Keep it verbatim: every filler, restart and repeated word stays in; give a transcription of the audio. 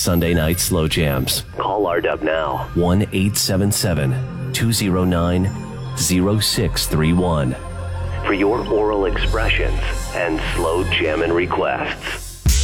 Sunday night slow jams. Call R W now, one eight seven seven, two zero nine, zero six three one for your oral expressions and slow jamming requests.